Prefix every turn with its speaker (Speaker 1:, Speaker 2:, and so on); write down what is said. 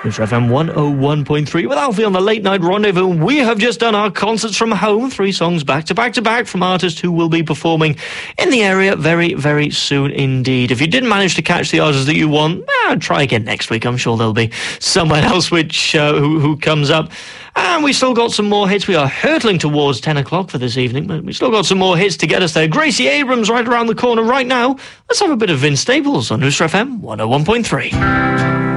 Speaker 1: Newsra FM 101.3 with Alfie on the Late Night Rendezvous. We have just done our concerts from home, 3 songs back to back to back from artists who will be performing in the area very, very soon indeed. If you didn't manage to catch the artists that you want, try again next week. I'm sure there'll be someone else who comes up. And we still got some more hits. We are hurtling towards 10 o'clock for this evening, but we still got some more hits to get us there. Gracie Abrams right around the corner right now. Let's have a bit of Vince Staples on Newsra FM 101.3.